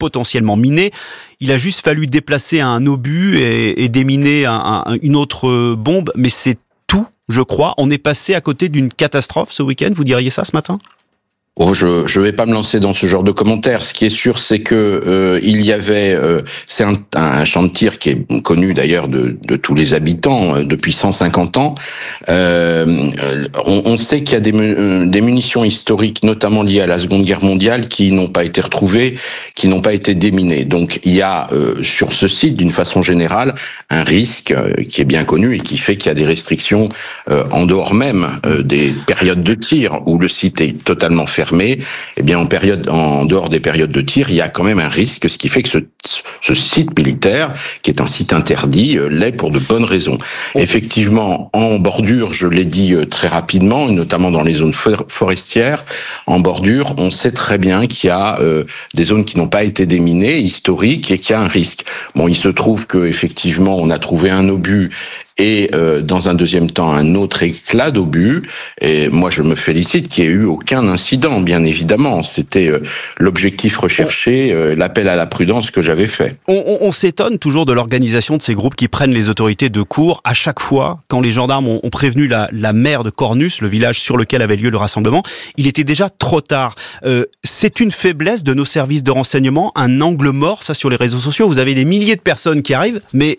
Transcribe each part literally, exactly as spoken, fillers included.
potentiellement minée. Il a juste fallu déplacer un obus et, et déminer un, un, une autre bombe, mais c'est tout, je crois. On est passé à côté d'une catastrophe ce week-end, vous diriez ça ce matin ? Oh, je je vais pas me lancer dans ce genre de commentaires. Ce qui est sûr, c'est que euh, il y avait euh, c'est un, un champ de tir qui est connu d'ailleurs de de tous les habitants euh, depuis cent cinquante ans. Euh, on, on sait qu'il y a des euh, des munitions historiques, notamment liées à la Seconde Guerre mondiale, qui n'ont pas été retrouvées, qui n'ont pas été déminées. Donc il y a euh, sur ce site, d'une façon générale, un risque euh, qui est bien connu et qui fait qu'il y a des restrictions euh, en dehors même euh, des périodes de tir où le site est totalement fermé. Mais, eh bien, en période, en dehors des périodes de tir, il y a quand même un risque, ce qui fait que ce, ce site militaire, qui est un site interdit, l'est pour de bonnes raisons. Effectivement, en bordure, je l'ai dit très rapidement, notamment dans les zones forestières, en bordure, on sait très bien qu'il y a euh, des zones qui n'ont pas été déminées, historiques, et qu'il y a un risque. Bon, il se trouve que effectivement, on a trouvé un obus et euh, dans un deuxième temps un autre éclat d'obus. Et moi je me félicite qu'il n'y ait eu aucun incident, bien évidemment. C'était euh, l'objectif recherché, euh, l'appel à la prudence que j'avais fait. On, on, on s'étonne toujours de l'organisation de ces groupes qui prennent les autorités de court à chaque fois. Quand les gendarmes ont, ont prévenu la, la maire de Cornus, le village sur lequel avait lieu le rassemblement, il était déjà trop tard. Euh, c'est une faiblesse de nos services de renseignement, un angle mort, ça, sur les réseaux sociaux. Vous avez des milliers de personnes qui arrivent, mais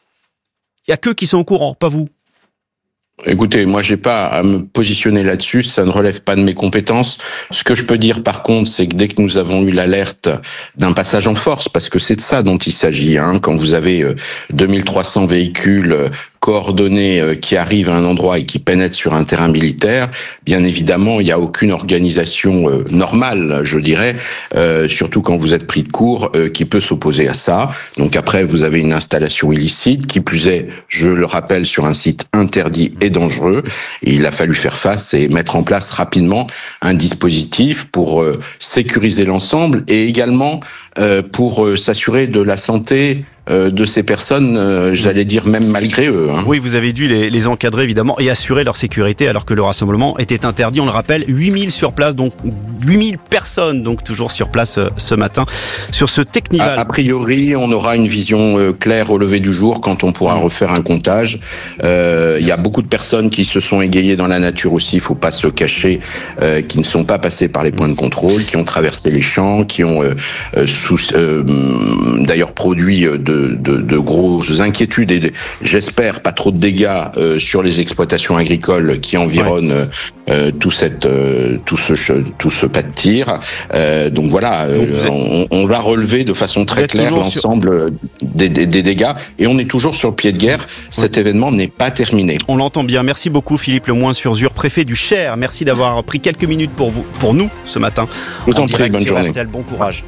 il n'y a qu'eux qui sont au courant, pas vous. Écoutez, moi j'ai pas à me positionner là-dessus, ça ne relève pas de mes compétences. Ce que je peux dire par contre, c'est que dès que nous avons eu l'alerte d'un passage en force, parce que c'est de ça dont il s'agit, hein, quand vous avez euh, deux mille trois cents véhicules euh, coordonnés euh, qui arrivent à un endroit et qui pénètrent sur un terrain militaire, bien évidemment, il n'y a aucune organisation euh, normale, je dirais, euh, surtout quand vous êtes pris de court, euh, qui peut s'opposer à ça. Donc après, vous avez une installation illicite, qui plus est, je le rappelle, sur un site interdit et dangereux. Et il a fallu faire face et mettre en place rapidement un dispositif pour euh, sécuriser l'ensemble et également euh, pour euh, s'assurer de la santé Euh, de ces personnes, euh, j'allais dire même malgré eux. Hein. Oui, vous avez dû les, les encadrer évidemment et assurer leur sécurité alors que le rassemblement était interdit. On le rappelle, huit mille sur place, donc huit mille personnes donc toujours sur place euh, ce matin sur ce Technival. A, a priori, on aura une vision euh, claire au lever du jour quand on pourra mmh. refaire un comptage. Euh, il y a beaucoup de personnes qui se sont égayées dans la nature aussi, il faut pas se cacher, euh, qui ne sont pas passées par les points de contrôle, qui ont traversé les champs, qui ont euh, euh, sous, euh, d'ailleurs produit de De, de, de grosses inquiétudes et de, j'espère pas trop de dégâts euh, sur les exploitations agricoles qui environnent ouais. euh, tout cette euh, tout ce tout ce pas de tir. Euh, donc voilà, donc euh, êtes... on, on va relever de façon très claire l'ensemble sur... des, des, des dégâts et on est toujours sur le pied de guerre. Cet ouais. événement n'est pas terminé. On l'entend bien. Merci beaucoup Philippe Lemoyne-sur-Zur, préfet du Cher. Merci d'avoir pris quelques minutes pour vous, pour nous ce matin. Vous en prie, bonne journée. R T L, bon courage.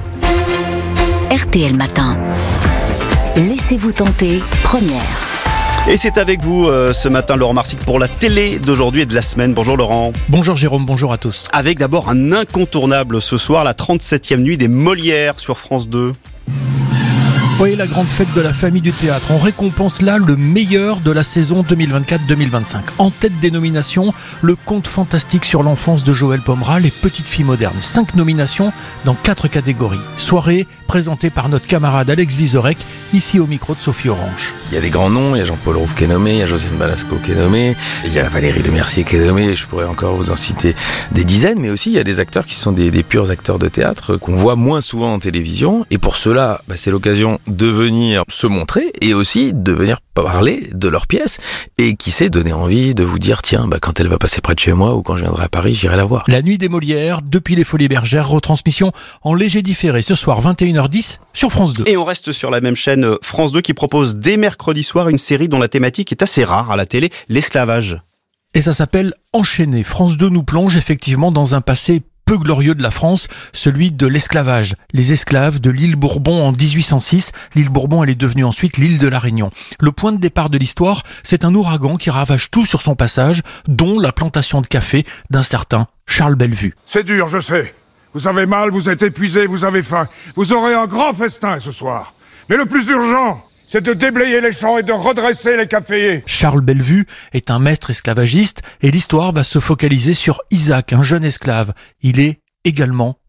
R T L Matin. Laissez-vous tenter, première. Et c'est avec vous euh, ce matin Laurent Marsic pour la télé d'aujourd'hui et de la semaine. Bonjour Laurent. Bonjour Jérôme, bonjour à tous. Avec d'abord un incontournable ce soir, la trente-septième nuit des Molières sur France deux. Oui, la grande fête de la famille du théâtre. On récompense là le meilleur de la saison deux mille vingt-quatre deux mille vingt-cinq. En tête des nominations, le conte fantastique sur l'enfance de Joël Pomera, Les Petites Filles modernes. Cinq nominations dans quatre catégories. Soirée présentée par notre camarade Alex Vizorek, ici au micro de Sophie Orange. Il y a des grands noms, il y a Jean-Paul Rouve qui est nommé, il y a Josiane Balasco qui est nommé, il y a Valérie Lemercier qui est nommé, je pourrais encore vous en citer des dizaines, mais aussi il y a des acteurs qui sont des, des purs acteurs de théâtre qu'on voit moins souvent en télévision. Et pour cela, bah, c'est l'occasion de venir se montrer et aussi de venir parler de leurs pièces et qui sait donner envie de vous dire tiens bah, quand elle va passer près de chez moi ou quand je viendrai à Paris j'irai la voir. La nuit des Molières depuis les Folies Bergères, retransmission en léger différé ce soir vingt et une heures dix sur France deux. Et on reste sur la même chaîne France deux qui propose dès mercredi soir une série dont la thématique est assez rare à la télé, l'esclavage. Et ça s'appelle Enchaîné. France deux nous plonge effectivement dans un passé peu glorieux de la France, celui de l'esclavage. Les esclaves de l'île Bourbon en dix-huit cent six. L'île Bourbon, elle est devenue ensuite l'île de la Réunion. Le point de départ de l'histoire, c'est un ouragan qui ravage tout sur son passage, dont la plantation de café d'un certain Charles Bellevue. C'est dur, je sais. Vous avez mal, vous êtes épuisé, vous avez faim. Vous aurez un grand festin ce soir. Mais le plus urgent, c'est de déblayer les champs et de redresser les caféiers. Charles Bellevue est un maître esclavagiste et l'histoire va se focaliser sur Isaac, un jeune esclave. Il est également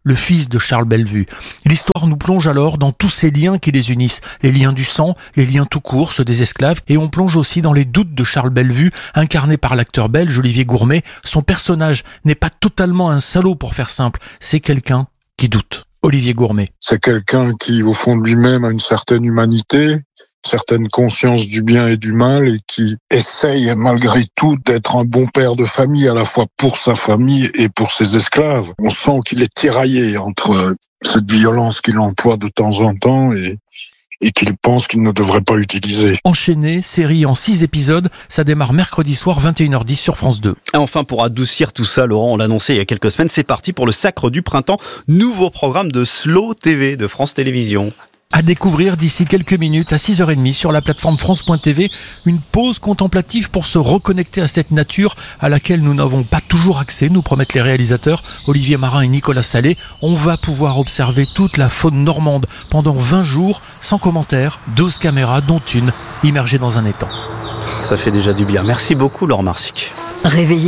le fils de Charles Bellevue. L'histoire nous plonge alors dans tous ces liens qui les unissent, les liens du sang, les liens tout court, ceux des esclaves, et on plonge aussi dans les doutes de Charles Bellevue, incarné par l'acteur belge Olivier Gourmet. Son personnage n'est pas totalement un salaud pour faire simple, c'est quelqu'un qui doute. Olivier Gourmet. C'est quelqu'un qui, au fond de lui-même, a une certaine humanité, certaine conscience du bien et du mal, et qui essaye malgré tout d'être un bon père de famille, à la fois pour sa famille et pour ses esclaves. On sent qu'il est tiraillé entre cette violence qu'il emploie de temps en temps et et qu'il pense qu'il ne devrait pas utiliser. Enchaîné, série en six épisodes, ça démarre mercredi soir vingt et une heures dix sur France deux. Et enfin, pour adoucir tout ça, Laurent, on l'a annoncé il y a quelques semaines, c'est parti pour le Sacre du Printemps, nouveau programme de Slow T V de France Télévisions. À découvrir d'ici quelques minutes à six heures trente sur la plateforme France point T V, une pause contemplative pour se reconnecter à cette nature à laquelle nous n'avons pas toujours accès, nous promettent les réalisateurs Olivier Marin et Nicolas Salé. On va pouvoir observer toute la faune normande pendant vingt jours, sans commentaire, douze caméras dont une immergée dans un étang. Ça fait déjà du bien. Merci beaucoup Laurent Marsic. Réveillez